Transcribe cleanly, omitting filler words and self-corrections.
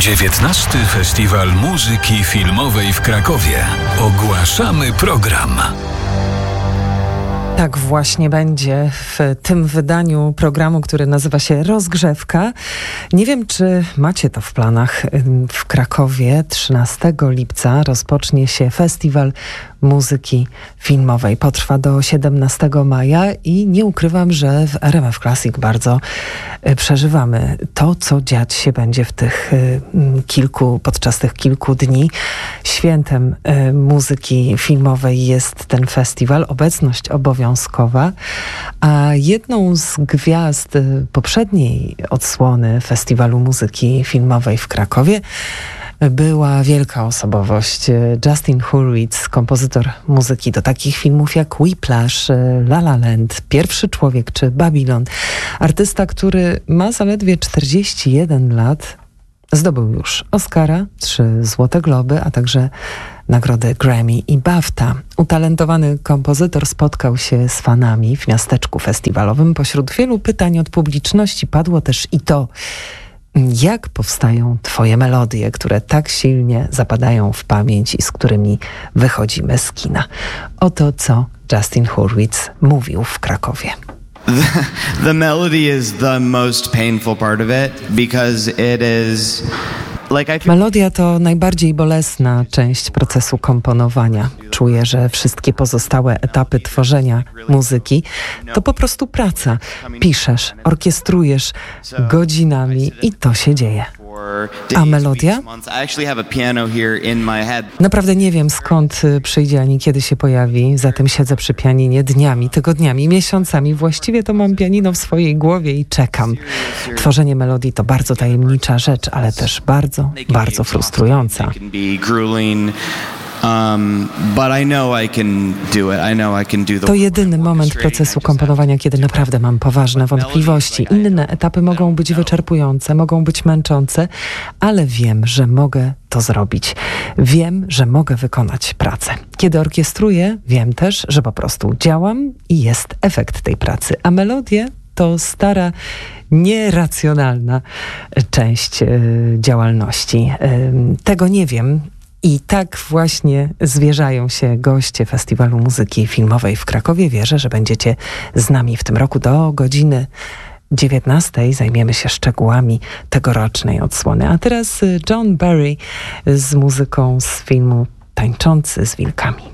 XIX. Festiwal Muzyki Filmowej w Krakowie. Ogłaszamy program. Tak właśnie będzie w tym wydaniu programu, który nazywa się Rozgrzewka. Nie wiem, czy macie to w planach. W Krakowie 13 lipca rozpocznie się Festiwal Muzyki Filmowej. Potrwa do 17 maja i nie ukrywam, że w RMF Classic bardzo przeżywamy to, co dziać się będzie w tych podczas tych kilku dni. Świętem muzyki filmowej jest ten festiwal, obecność obowiązkowa, a jedną z gwiazd poprzedniej odsłony Festiwalu Muzyki Filmowej w Krakowie była wielka osobowość. Justin Hurwitz, kompozytor muzyki do takich filmów jak Whiplash, La La Land, Pierwszy Człowiek czy Babylon. Artysta, który ma zaledwie 41 lat, zdobył już Oscara, 3 Złote Globy, a także nagrody Grammy i BAFTA. Utalentowany kompozytor spotkał się z fanami w miasteczku festiwalowym. Pośród wielu pytań od publiczności padło też i to, jak powstają twoje melodie, które tak silnie zapadają w pamięć i z którymi wychodzimy z kina. Oto co Justin Hurwitz mówił w Krakowie. The melody is the most painful part of it because it is Melodia to najbardziej bolesna część procesu komponowania. Czuję, że wszystkie pozostałe etapy tworzenia muzyki to po prostu praca. Piszesz, orkiestrujesz godzinami i to się dzieje. A melodia? Naprawdę nie wiem, skąd przyjdzie ani kiedy się pojawi. Zatem siedzę przy pianinie dniami, tygodniami, miesiącami. Właściwie to mam pianino w swojej głowie i czekam. Tworzenie melodii to bardzo tajemnicza rzecz, ale też bardzo, bardzo frustrująca. To jedyny moment procesu komponowania, kiedy naprawdę mam poważne wątpliwości. Inne etapy mogą być wyczerpujące, mogą być męczące, ale wiem, że mogę to zrobić. Wiem, że mogę wykonać pracę. Kiedy orkiestruję, wiem też, że po prostu działam i jest efekt tej pracy. A melodie to stara, nieracjonalna część działalności. Tego nie wiem. I tak właśnie zwierzają się goście Festiwalu Muzyki Filmowej w Krakowie. Wierzę, że będziecie z nami w tym roku do godziny 19. Zajmiemy się szczegółami tegorocznej odsłony. A teraz John Barry z muzyką z filmu Tańczący z wilkami.